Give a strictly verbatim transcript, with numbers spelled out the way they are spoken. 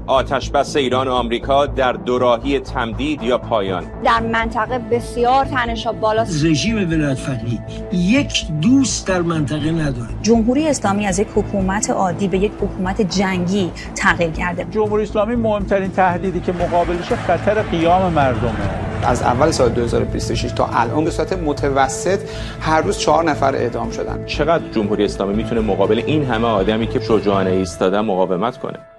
آتش بس ایران و آمریکا در دوراهی تمدید یا پایان؟ در منطقه بسیار تنش‌ها بالاست. رژیم ولایت‌فقیه یک دوست در منطقه نداره. جمهوری اسلامی از یک حکومت عادی به یک حکومت جنگی تغییر کرده. جمهوری اسلامی مهمترین تهدیدی که مقابلش خطر قیام مردمه. از اول سال دو هزار و بیست و شش تا الان به صورت متوسط هر روز چهار نفر اعدام شدن. چقدر جمهوری اسلامی میتونه مقابل این همه آدمی که شجاعانه ایستادن مقاومت کنه؟